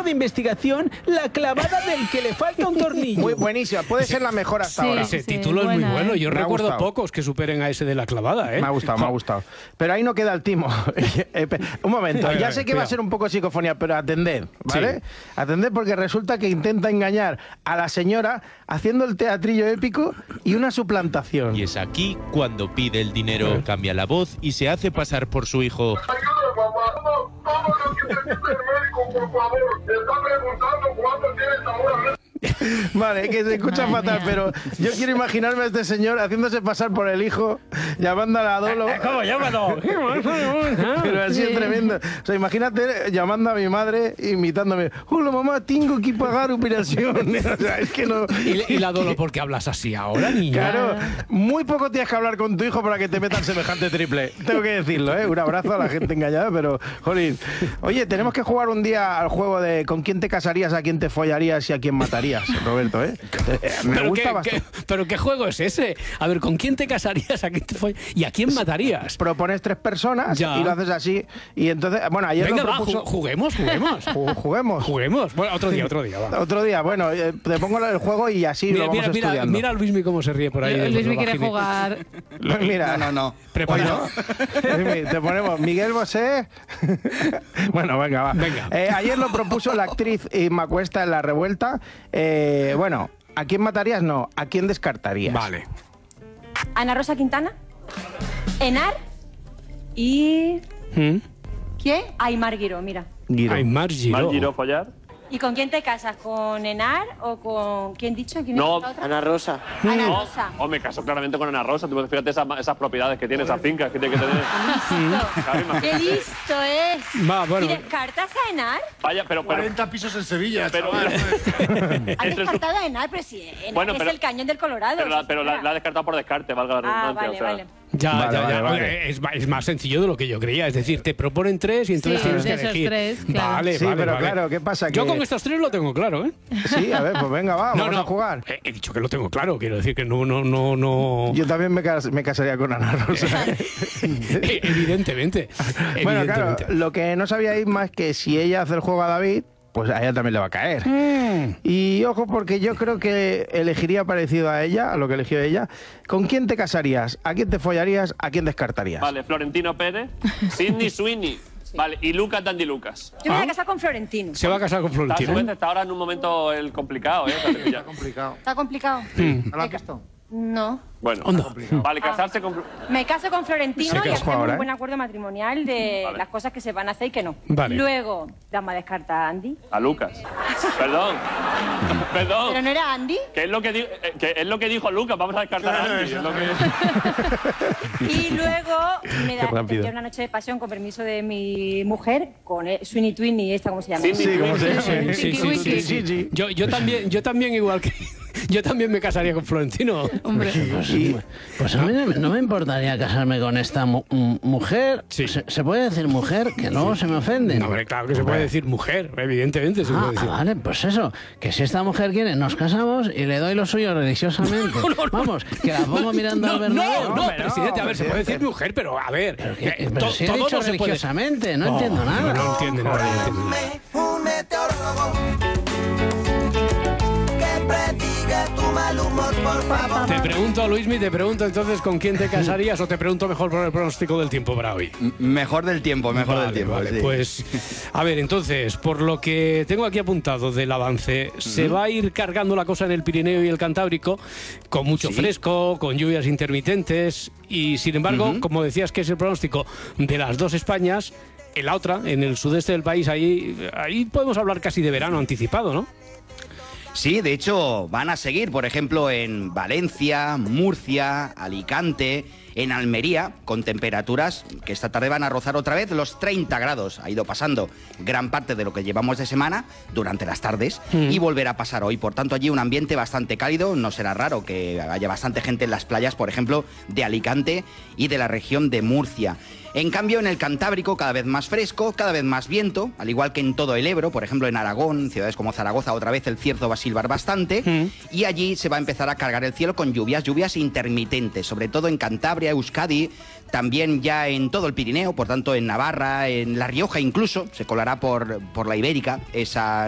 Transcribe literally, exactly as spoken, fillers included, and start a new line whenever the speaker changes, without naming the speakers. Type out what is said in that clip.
de investigación, la clavada del que le falta un tornillo.
Muy buenísima, puede ser la mejor hasta
Sí,
ahora.
sí.
Ese título
buena,
es muy bueno.
¿eh?
Yo
Me ha
recuerdo
gustado.
pocos que superen a ese de la clavada, ¿eh?
Me ha gustado, me ha gustado. Pero ahí no queda el timo. Eh, pe- un momento,
A ver, a
ya
ver,
sé que va a
cuidado.
ser un poco psicofonía, pero atended, ¿vale?
Sí.
Atended porque resulta que intenta engañar a la señora haciendo el teatrillo épico y una suplantación.
Y es aquí cuando pide el dinero, cambia la voz y se hace pasar por su hijo.
Ayúdame, papá. ¿Cómo, cómo lo que necesita el médico, por favor? Te está preguntando cuánto tienes ahora.
Vale, que se escucha
Madre
fatal,
mía.
pero yo quiero imaginarme a este señor haciéndose pasar por el hijo, llamando a la Dolo.
¿Cómo llámalo?
Pero así es tremendo. O sea, imagínate llamando a mi madre, imitándome. Hola mamá, tengo que pagar operación. O sea, es que no.
Y, y la Dolo, ¿por qué hablas así ahora, niña?
Claro, muy poco tienes que hablar con tu hijo para que te metan semejante triple. Tengo que decirlo, ¿eh? Un abrazo a la gente engañada, pero, jolín. Oye, tenemos que jugar un día al juego de con quién te casarías, a quién te follarías y a quién matarías, Roberto, ¿eh? Eh, Me
¿Pero
gusta
qué,
bastante.
qué- ¿Pero qué juego es ese? A ver, ¿con quién te casarías? ¿A quién te foll- ¿Y a quién matarías?
Propones tres personas
Ya.
y lo haces así. Y entonces, bueno, ayer
Venga,
lo
va,
propuso.
ju- juguemos, juguemos.
Ju- Juguemos.
Juguemos. Bueno, otro día, otro día, va.
Otro día, bueno, eh, te pongo el juego y así
Mira,
lo vamos
mira, mira,
estudiando.
mira a Luismi cómo se ríe por ahí.
Luis me
por
quiere
bajini.
jugar.
Mira,
No, no, no.
Preparado.
Luismi, te ponemos Miguel Bosé. Bueno, venga, va.
Venga.
Eh, ayer lo propuso la actriz Inma Cuesta en La Revuelta. Eh, bueno, ¿a quién matarías? No, ¿a quién descartarías?
Vale.
Ana Rosa Quintana, Enar y...
¿Mm?
¿Quién? Aymar Guiro, mira.
Guiro.
Ay, Mar Giró.
¿Mal giro follar?
¿Y con quién te casas? ¿Con Enar o con... ¿Quién dicho? ¿Quién
No.
es la otra?
Ana Rosa.
Ana
No,
Rosa.
oh, me caso claramente con Ana Rosa. Tú fíjate esas, esas propiedades que tiene, esas fincas que tiene que tener. Claro, imagínate.
¡Qué listo es!
Va, bueno.
¿Y descartas a Enar?
Vaya, pero, pero,
cuarenta pisos en Sevilla,
pero,
chaval.
¿Has
Entre su-
descartado a Enar? Pero si Enar
Bueno,
es
pero-
el cañón del Colorado.
pero, la,
sí,
pero la,
señora.
la ha descartado por descarte, valga la
Ah,
redundancia.
vale,
o sea.
vale.
Ya,
Vale,
ya,
vale,
ya.
vale.
Es, ma- es más sencillo de lo que yo creía. Es decir, te proponen tres y entonces
Sí,
tienes
de
que
esos
elegir.
tres, claro.
Vale,
Sí,
vale,
pero
vale.
claro, ¿qué pasa?
Yo
Que-
con estos tres lo tengo claro, ¿eh?
Sí, a ver, pues venga, va,
No,
vamos
no,
a jugar.
He, he dicho que lo tengo claro. Quiero decir que no, no, no, no.
Yo también me, cas- me casaría con Ana Rosa.
Eh, Evidentemente.
Bueno, claro,
evidentemente.
lo que no sabíais más es que si ella hace el juego a David, pues a ella también le va a caer.
Mm.
Y ojo, porque yo creo que elegiría parecido a ella, a lo que eligió ella. ¿Con quién te casarías? ¿A quién te follarías? ¿A quién descartarías?
Vale, Florentino Pérez, Sidney Sweeney, vale, y Lucas Dandy Lucas.
Yo me voy
¿Ah?
a casar con Florentino.
Se va a casar con
Está, a su
Florentino.
vez está ahora en un momento el complicado, ¿eh? O sea, que ya-
Complicado.
¿Está complicado?
Mm.
¿No lo has visto?
No.
Bueno,
Onda.
vale, casarse con...
Me caso con Florentino
Se
y
casó
hacemos
ahora, ¿eh?
un buen acuerdo matrimonial de
Vale.
las cosas que se van a hacer y que no.
Vale.
Luego, vamos a descartar a Andy.
A Lucas. Perdón. Perdón.
¿Pero no era Andy?
Que es lo que, di- eh, que es lo que dijo Lucas, vamos a descartar a Andy. Es lo que...
Y luego me da
Qué rápido.
tendría una noche de pasión con permiso de mi mujer, con el Sweeney Twinny, esta, ¿cómo se llama?
Sidney
Sí, ¿cómo se
Sweeney.
Sí, sí, sí,
Wiki.
sí, sí, sí. Yo, yo también, yo también igual que yo también me casaría con Florentino.
Hombre.
Y-
Pues a mí no, no me importaría casarme con esta mu- m- mujer.
Sí.
¿Se, se puede decir mujer? Que luego se me ofenden.
No, hombre, claro que se puede decir mujer, evidentemente se
Ah,
puede decir.
vale, pues eso, que si esta mujer quiere, nos casamos y le doy lo suyo religiosamente. Vamos, que la pongo mirando
No,
al
no,
Bernabéu.
no,
hombre,
presidente, a
no,
ver, se puede
presidente.
decir mujer, pero a ver.
Pero, que-
eh,
pero
to-
si he
todo
dicho
no se puede-
religiosamente, no
Oh,
entiendo nada.
No, no entiende nada. no entiende nada.
Un meteorólogo que prediga tu mal humor, por favor.
Te pregunto, Luismi, te pregunto entonces con quién te casarías o te pregunto mejor por el pronóstico del tiempo para hoy.
M- Mejor del tiempo, mejor
Vale,
del tiempo.
vale,
sí.
pues a ver, entonces, por lo que tengo aquí apuntado del avance, se va a ir cargando la cosa en el Pirineo y el Cantábrico con mucho
Sí.
fresco, con lluvias intermitentes y sin embargo,
Ujú.
como decías que es el pronóstico de las dos Españas, en la otra, en el sudeste del país, ahí, ahí podemos hablar casi de verano anticipado, ¿no?
Sí, de hecho, van a seguir, por ejemplo, en Valencia, Murcia, Alicante, en Almería, con temperaturas que esta tarde van a rozar otra vez los treinta grados. Ha ido pasando gran parte de lo que llevamos de semana durante las tardes
Mm.
y volverá a pasar hoy. Por tanto, allí un ambiente bastante cálido. No será raro que haya bastante gente en las playas, por ejemplo, de Alicante y de la región de Murcia. En cambio, en el Cantábrico, cada vez más fresco, cada vez más viento, al igual que en todo el Ebro, por ejemplo, en Aragón, ciudades como Zaragoza, otra vez el cierzo va a silbar bastante,
Mm.
y allí se va a empezar a cargar el cielo con lluvias, lluvias intermitentes, sobre todo en Cantabria, Euskadi, también ya en todo el Pirineo, por tanto en Navarra, en La Rioja incluso, se colará por, por la Ibérica esa